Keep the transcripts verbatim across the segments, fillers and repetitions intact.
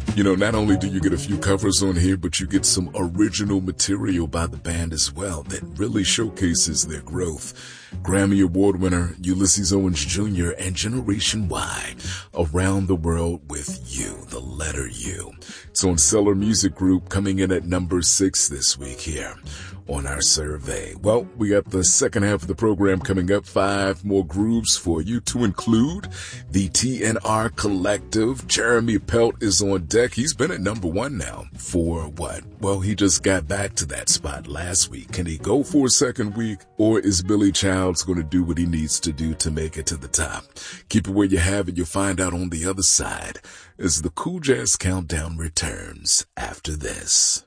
You know, not only do you get a few covers on here, but you get some original material by the band as well that really showcases their growth. Grammy Award winner Ulysses Owens Junior and Generation Y, Around the World with You, the letter U. It's on Cellar Music Group, coming in at number six this week here on our survey. Well, we got the second half of the program coming up. Five more grooves for you, to include the T N R Collective. Jeremy Pelt is on deck. He's been at number one now for what? Well, he just got back to that spot last week. Can he go for a second week, or is Billy Childs going to do what he needs to do to make it to the top? Keep it where you have it. You'll find out on the other side as the Cool Jazz Countdown returns after this.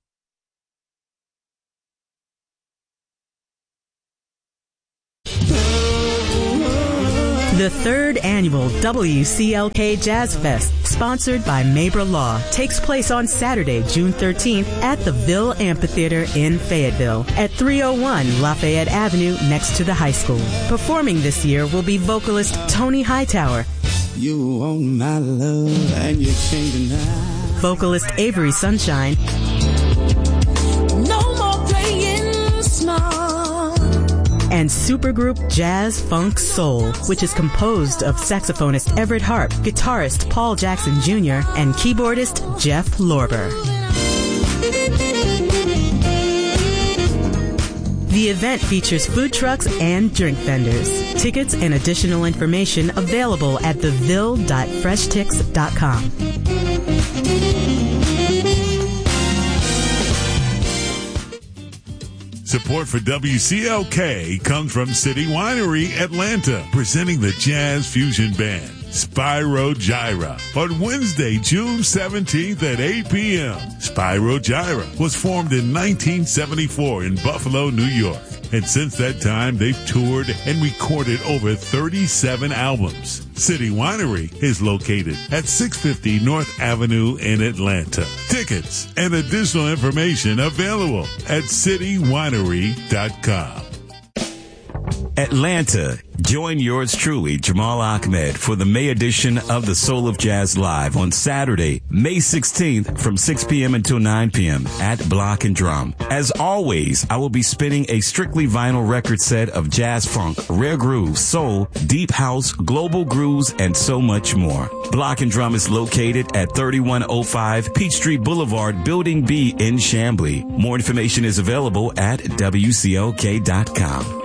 The third annual W C L K Jazz Fest, sponsored by Mabra Law, takes place on Saturday, June thirteenth at the Ville Amphitheater in Fayetteville at three oh one Lafayette Avenue next to the high school. Performing this year will be vocalist Tony Hightower, you want my love and you can't deny, vocalist Avery Sunshine, no more playing small, and supergroup Jazz Funk Soul, which is composed of saxophonist Everett Harp, guitarist Paul Jackson Junior, and keyboardist Jeff Lorber. The event features food trucks and drink vendors. Tickets and additional information available at the ville dot fresh tix dot com. Support for W C L K comes from City Winery, Atlanta, presenting the Jazz Fusion Band, Spyro Gyra, on Wednesday, June seventeenth at eight p.m. Spyro Gyra was formed in nineteen seventy-four in Buffalo, New York. And since that time, they've toured and recorded over thirty-seven albums. City Winery is located at six fifty North Avenue in Atlanta. Tickets and additional information available at city winery dot com. Atlanta, join yours truly, Jamal Ahmed, for the May edition of the Soul of Jazz Live on Saturday, May sixteenth from six p.m. until nine p.m. at Block and Drum. As always, I will be spinning a strictly vinyl record set of jazz funk, rare grooves, soul, deep house, global grooves, and so much more. Block and Drum is located at thirty-one oh five Peachtree Boulevard, Building B in Chamblee. More information is available at W C L K dot com.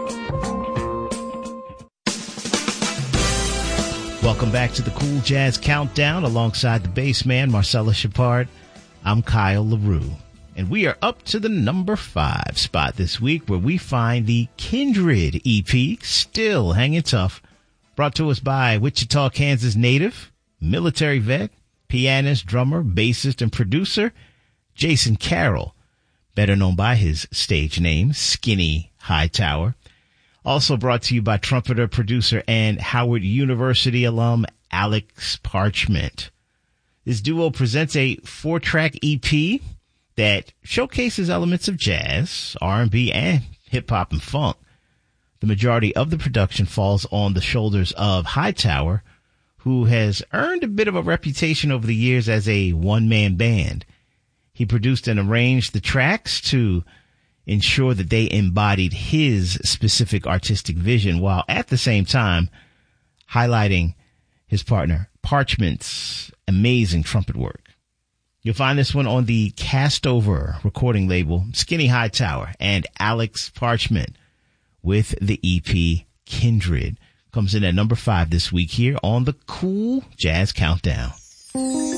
Welcome back to the Cool Jazz Countdown alongside the bass man, Marcella Shepard. I'm Kyle LaRue, and we are up to the number five spot this week, where we find the Kindred E P, Still Hanging Tough, brought to us by Wichita, Kansas native, military vet, pianist, drummer, bassist, and producer, Jason Carroll, better known by his stage name, Skinny Hightower. Also brought to you by trumpeter, producer, and Howard University alum Alex Parchment. This duo presents a four-track E P that showcases elements of jazz, R and B, and hip-hop and funk. The majority of the production falls on the shoulders of Hightower, who has earned a bit of a reputation over the years as a one-man band. He produced and arranged the tracks to ensure that they embodied his specific artistic vision, while at the same time highlighting his partner Parchment's amazing trumpet work. You'll find this one on the Castover recording label, Skinny Hightower and Alex Parchment with the E P Kindred. Comes in at number five this week here on the Cool Jazz Countdown.